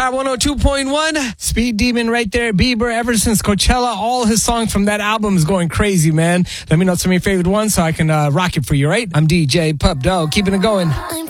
Power 102.1. Speed Demon right there. Bieber, ever since Coachella, all his songs from that album is going crazy, man. Let me know some of your favorite ones so I can rock it for you, right? I'm DJ Pup Dog, keeping it going.